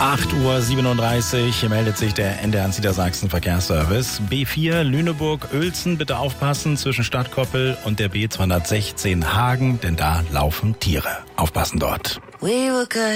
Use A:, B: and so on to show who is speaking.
A: 8:37 Uhr, hier meldet sich der NDR Niedersachsen Verkehrsservice. B4 Lüneburg-Uelzen, bitte aufpassen zwischen Stadtkoppel und der B216 Hagen, denn da laufen Tiere. Aufpassen dort.